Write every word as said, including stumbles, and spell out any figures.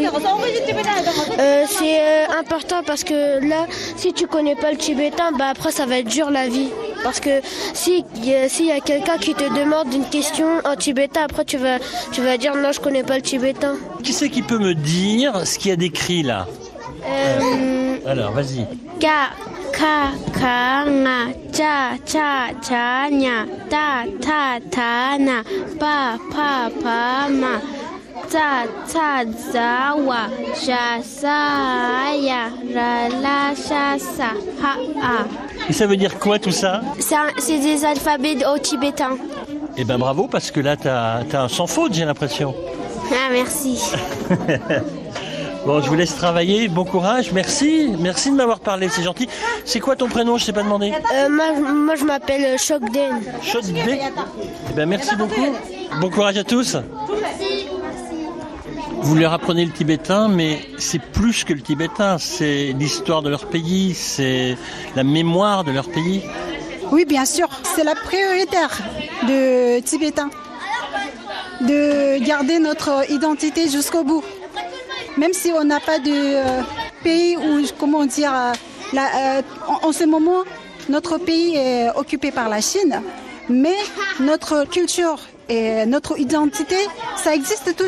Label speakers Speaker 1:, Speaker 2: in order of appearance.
Speaker 1: euh, c'est euh, important parce que là, si tu connais pas le tibétain, bah après ça va être dur la vie. Parce que si euh, s'il y a quelqu'un qui te demande une question en tibétain, après tu vas tu vas dire non, je connais pas le tibétain.
Speaker 2: Qui c'est qui peut me dire ce qu'il y a décrit là?
Speaker 1: Euh,
Speaker 2: Alors, vas-y.
Speaker 1: Ka ka ka nga cha cha cha nya ta ta ta na pa pa pa ma ta ta za wa sha sa ya ra la sha sa ha a.
Speaker 2: Et ça veut dire quoi tout ça?
Speaker 1: C'est un- c'est des alphabets au tibétain.
Speaker 2: Eh ben bravo, parce que là t'as as un sans faute, j'ai l'impression.
Speaker 1: Ah merci.
Speaker 2: Bon, je vous laisse travailler, bon courage, merci, merci de m'avoir parlé, c'est gentil. C'est quoi ton prénom, je t'ai pas demandé?
Speaker 1: Euh, moi, moi je m'appelle Chokden.
Speaker 2: Chodé. Eh ben merci beaucoup, bon courage à tous. Vous leur apprenez le tibétain, mais c'est plus que le tibétain, c'est l'histoire de leur pays, c'est la mémoire de leur pays.
Speaker 3: Oui, bien sûr, c'est la prioritaire de tibétain, de garder notre identité jusqu'au bout. Même si on n'a pas de euh, pays où, comment dire, euh, la, euh, en, en ce moment, notre pays est occupé par la Chine, mais notre culture et notre identité, ça existe toujours.